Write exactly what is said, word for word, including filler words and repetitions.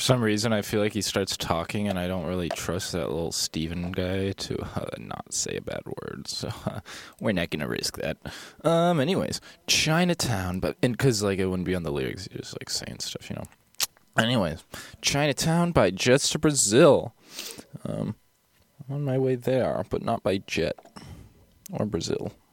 some reason, I feel like he starts talking, and I don't really trust that little Steven guy to uh, not say a bad word. So uh, we're not gonna risk that. Um. Anyways, Chinatown, but and because like it wouldn't be on the lyrics, he's just like saying stuff, you know. Anyways, Chinatown by Jets to Brazil. Um, on my way there, but not by jet or Brazil.